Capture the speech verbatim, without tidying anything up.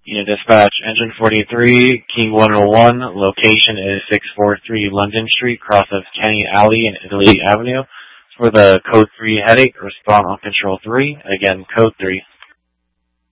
Unit Dispatch, Engine forty-three, Key one oh one, location is six forty-three London Street, cross of Kenny Alley and Italy Avenue. For the Code three headache, respond on Control three. Again, Code three.